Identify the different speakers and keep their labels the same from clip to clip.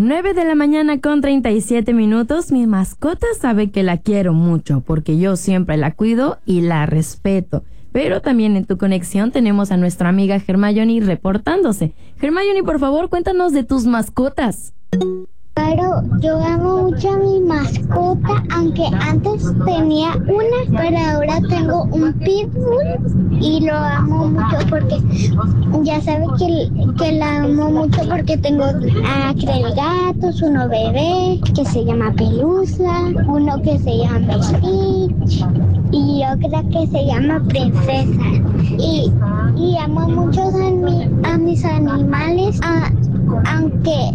Speaker 1: 9:37 a.m. Mi mascota sabe que la quiero mucho porque yo siempre la cuido y la respeto. Pero también en tu conexión tenemos a nuestra amiga Hermione reportándose. Hermione, por favor, cuéntanos de tus mascotas.
Speaker 2: Claro, yo amo mucho a mi mascota, aunque antes tenía una, pero ahora tengo un pitbull y lo amo mucho porque ya sabe que la amo mucho porque tengo tres gatos, uno bebé que se llama Pelusa, uno que se llama Stitch y otra que se llama Princesa. Y amo mucho a mis animales, aunque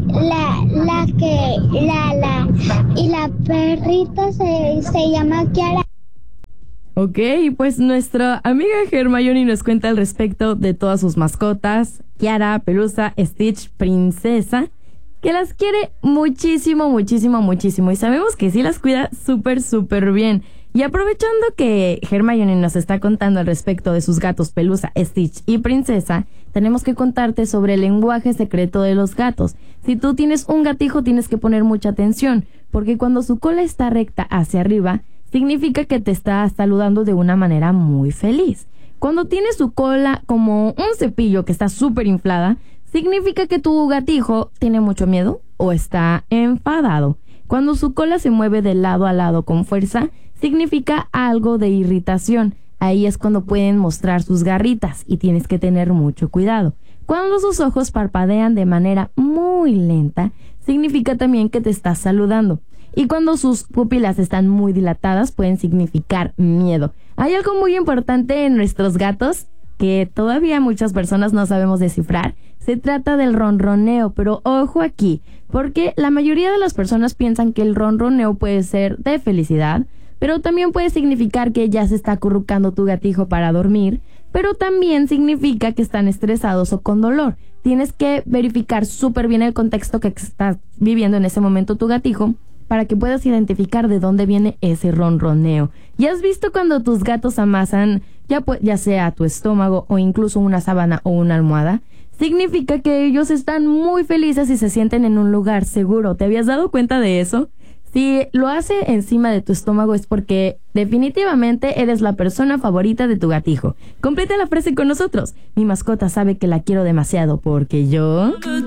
Speaker 2: la perrita se llama Kiara.
Speaker 1: Ok, pues nuestra amiga Hermione nos cuenta al respecto de todas sus mascotas, Kiara, Pelusa, Stitch, Princesa, que las quiere muchísimo, muchísimo, muchísimo, y sabemos que sí las cuida súper, súper bien. Y aprovechando que Hermione nos está contando al respecto de sus gatos Pelusa, Stitch y Princesa, tenemos que contarte sobre el lenguaje secreto de los gatos. Si tú tienes un gatijo, tienes que poner mucha atención, porque cuando su cola está recta hacia arriba, significa que te está saludando de una manera muy feliz. Cuando tiene su cola como un cepillo que está súper inflada, significa que tu gatijo tiene mucho miedo o está enfadado. Cuando su cola se mueve de lado a lado con fuerza, significa algo de irritación. Ahí es cuando pueden mostrar sus garritas y tienes que tener mucho cuidado. Cuando sus ojos parpadean de manera muy lenta, significa también que te estás saludando. Y cuando sus pupilas están muy dilatadas, pueden significar miedo. Hay algo muy importante en nuestros gatos que todavía muchas personas no sabemos descifrar. Se trata del ronroneo, pero ojo aquí, porque la mayoría de las personas piensan que el ronroneo puede ser de felicidad, pero también puede significar que ya se está acurrucando tu gatijo para dormir, pero también significa que están estresados o con dolor. Tienes que verificar súper bien el contexto que está viviendo en ese momento tu gatijo para que puedas identificar de dónde viene ese ronroneo. ¿Ya has visto cuando tus gatos amasan, ya sea tu estómago o incluso una sábana o una almohada? Significa que ellos están muy felices y se sienten en un lugar seguro. ¿Te habías dado cuenta de eso? Si lo hace encima de tu estómago es porque definitivamente eres la persona favorita de tu gatijo. Completa la frase con nosotros. Mi mascota sabe que la quiero demasiado porque yo...